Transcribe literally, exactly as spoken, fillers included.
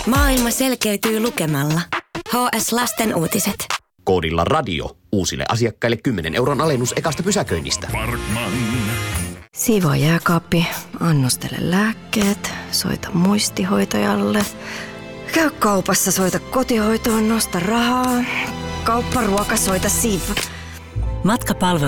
Maailma selkeytyy lukemalla. H S Lasten uutiset. Koodilla radio. Uusille asiakkaille kymmenen euron alennus ekasta pysäköinnistä. Parkman. Siivoo jääkaappi, annostele lääkkeet, soita muistihoitajalle. Käy kaupassa, soita kotihoitoon, nosta rahaa. Kaupparuoka, soita Siv. Matkapalvelu